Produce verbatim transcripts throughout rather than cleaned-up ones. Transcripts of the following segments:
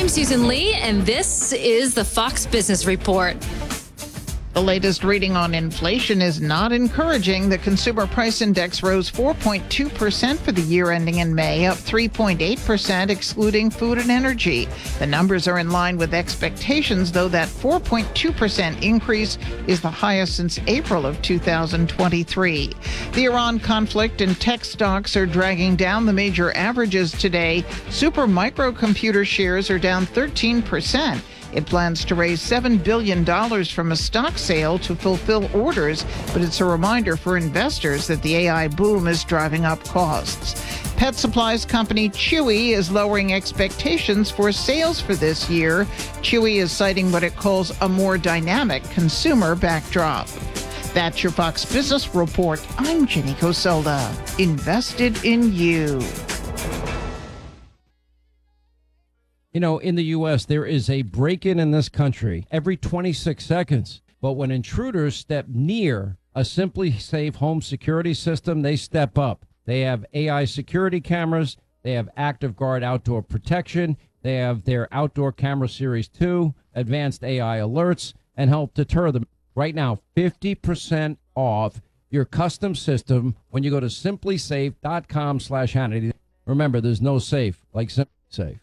I'm Susan Lee, and this is the Fox Business Report. The latest reading on inflation is not encouraging. The Consumer Price Index rose four point two percent for the year ending in May, up three point eight percent excluding food and energy. The numbers are in line with expectations, though that four point two percent increase is the highest since April of two thousand twenty-three. The Iran conflict and tech stocks are dragging down the major averages today. Super Microcomputer shares are down thirteen percent. It plans to raise seven billion dollars from a stock sale to fulfill orders, but it's a reminder for investors that the A I boom is driving up costs. Pet supplies company Chewy is lowering expectations for sales for this year. Chewy is citing what it calls a more dynamic consumer backdrop. That's your Fox Business Report. I'm Jenny Coselda. Invested in you. You know, in the U S, there is a break-in in this country every twenty-six seconds. But when intruders step near a Simply Safe home security system, they step up. They have A I security cameras. They have Active Guard outdoor protection. They have their Outdoor Camera Series two, advanced A I alerts, and help deter them. Right now, fifty percent off your custom system when you go to simplysafe.com slash Hannity. Remember, there's no safe like SimpliSafe.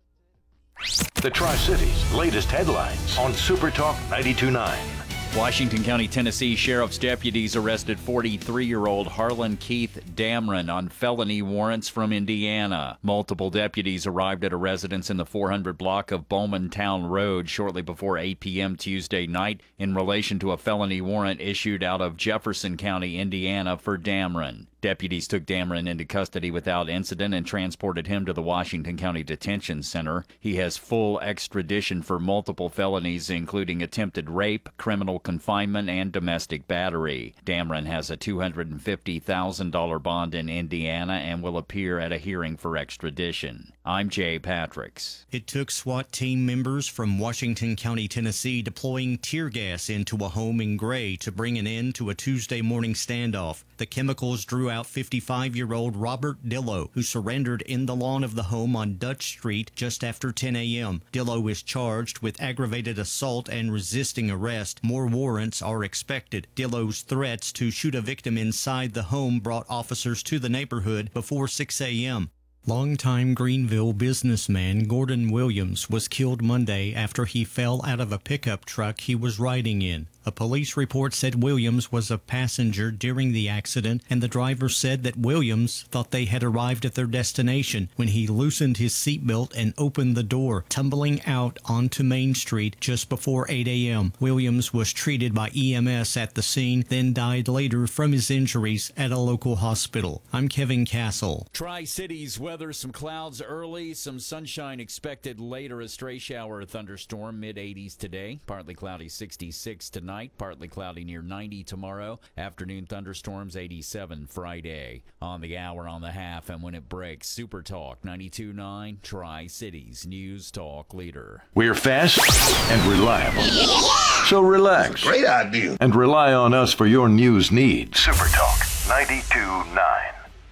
The Tri-Cities' latest headlines on Super Talk ninety-two point nine. Washington County, Tennessee Sheriff's deputies arrested forty-three-year-old Harlan Keith Damron on felony warrants from Indiana. Multiple deputies arrived at a residence in the four hundred block of Bowman Town Road shortly before eight p.m. Tuesday night in relation to a felony warrant issued out of Jefferson County, Indiana for Damron. Deputies took Damron into custody without incident and transported him to the Washington County Detention Center. He has full extradition for multiple felonies, including attempted rape, criminal confinement, and domestic battery. Damron has a two hundred fifty thousand dollars bond in Indiana and will appear at a hearing for extradition. I'm Jay Patricks. It took SWAT team members from Washington County, Tennessee, deploying tear gas into a home in Gray to bring an end to a Tuesday morning standoff. The chemicals drew out fifty-five-year-old Robert Dillow, who surrendered in the lawn of the home on Dutch Street just after ten a.m. Dillow is charged with aggravated assault and resisting arrest. More warrants are expected. Dillow's threats to shoot a victim inside the home brought officers to the neighborhood before six a.m. Longtime Greenville businessman Gordon Williams was killed Monday after he fell out of a pickup truck he was riding in. A police report said Williams was a passenger during the accident, and the driver said that Williams thought they had arrived at their destination when he loosened his seatbelt and opened the door, tumbling out onto Main Street just before eight a.m. Williams was treated by E M S at the scene, then died later from his injuries at a local hospital. I'm Kevin Castle. Tri-Cities weather, some clouds early, some sunshine expected later. A stray shower or thunderstorm, mid eighties today. Partly cloudy, sixty-six tonight. Partly cloudy near ninety tomorrow. Afternoon thunderstorms, eighty-seven Friday. On the hour, on the half, and when it breaks, Super Talk ninety-two point nine, Tri-Cities News Talk Leader. We're fast and reliable. So relax. Great idea. And rely on us for your news needs. Super Talk ninety-two point nine.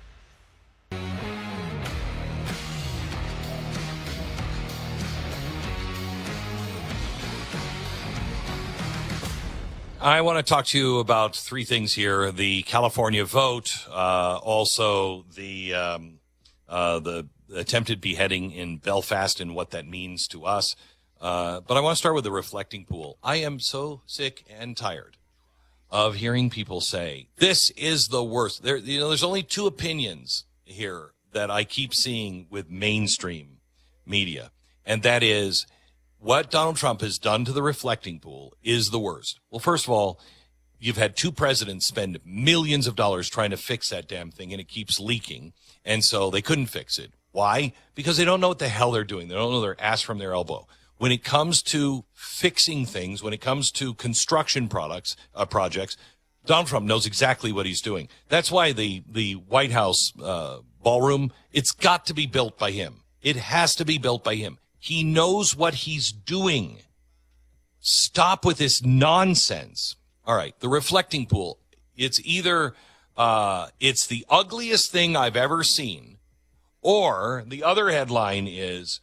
I want to talk to you about three things here: the California vote, uh, also the um, uh, the attempted beheading in Belfast and what that means to us. Uh, but I want to start with the reflecting pool. I am so sick and tired of hearing people say this is the worst. There, you know, there's only two opinions here that I keep seeing with mainstream media, and that is, what Donald Trump has done to the reflecting pool is the worst. Well, first of all, you've had two presidents spend millions of dollars trying to fix that damn thing, and it keeps leaking. And so they couldn't fix it. Why? Because they don't know what the hell they're doing. They don't know their ass from their elbow. When it comes to fixing things, when it comes to construction products, uh, projects, Donald Trump knows exactly what he's doing. That's why the, the White House uh, ballroom, it's got to be built by him. It has to be built by him. He knows what he's doing. Stop with this nonsense. All right, the reflecting pool. It's either uh, it's the ugliest thing I've ever seen, or the other headline is